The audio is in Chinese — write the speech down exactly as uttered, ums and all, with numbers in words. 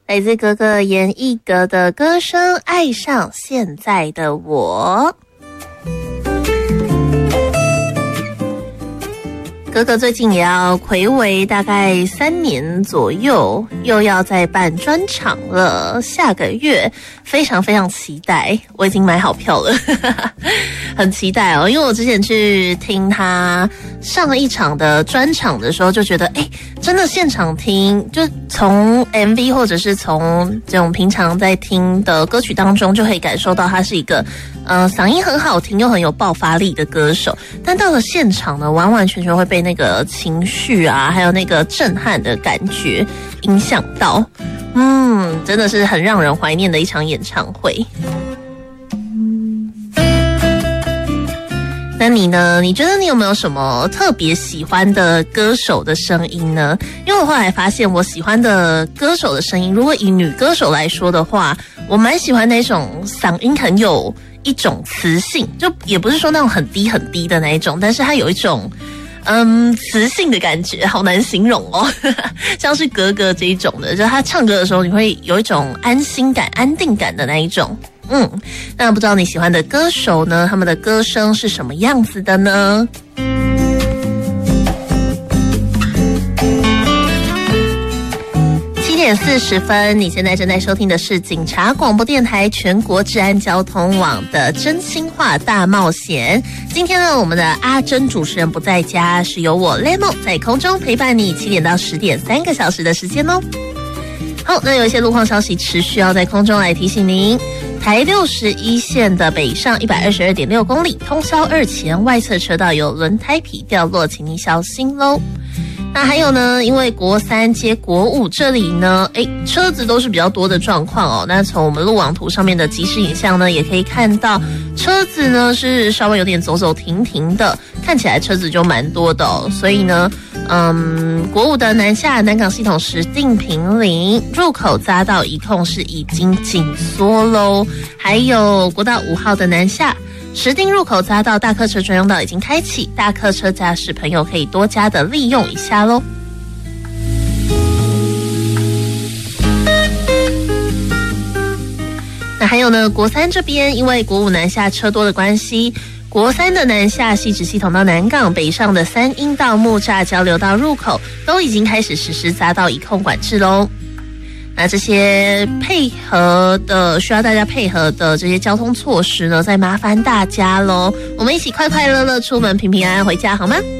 来自格格严艺格的歌声《爱上现在的我》。格格最近也要睽违大概三年左右，又要再办专场了。下个月非常非常期待，我已经买好票了，很期待哦。因为我之前去听他上一场的专场的时候，就觉得哎，真的现场听，就从 M V 或者是从这种平常在听的歌曲当中，就可以感受到他是一个呃嗓音很好听又很有爆发力的歌手。但到了现场呢，完完全全会被那个情绪啊，还有那个震撼的感觉影响到。嗯，真的是很让人怀念的一场演唱会。那你呢？你觉得你有没有什么特别喜欢的歌手的声音呢？因为我后来发现，我喜欢的歌手的声音，如果以女歌手来说的话，我蛮喜欢那种嗓音很有一种磁性，就也不是说那种很低很低的那一种，但是它有一种嗯磁性的感觉，好难形容哦。像是格格这一种的，就是他唱歌的时候，你会有一种安心感、安定感的那一种。嗯，那不知道你喜欢的歌手呢，他们的歌声是什么样子的呢？七点四十分，你现在正在收听的是警察广播电台全国治安交通网的真心话大冒险。今天呢，我们的阿珍主持人不在家，是由我 Lemon 在空中陪伴你七点到十点三个小时的时间哦。好，那有一些路况消息持续要在空中来提醒您。台六十一线的北上一百二十二点六公里，通霄二前外侧车道有轮胎皮掉落，请您小心喽。那还有呢，因为国三接国五这里呢，诶，车子都是比较多的状况哦。那从我们路网图上面的即时影像呢，也可以看到车子呢是稍微有点走走停停的，看起来车子就蛮多的哦。所以呢，嗯，国五的南下南港系统石碇坪林入口匝道一控是已经紧缩喽，还有国道五号的南下石碇入口匝道大客车专用道已经开启，大客车驾驶朋友可以多加的利用一下咯。那还有呢，国三这边因为国五南下车多的关系，国三的南下汐止系统到南港北上的三鶯到木栅交流道入口都已经开始实施匝道一控管制咯。那这些配合的需要大家配合的这些交通措施呢，再麻烦大家咯，我们一起快快乐乐出门，平平安安回家好吗？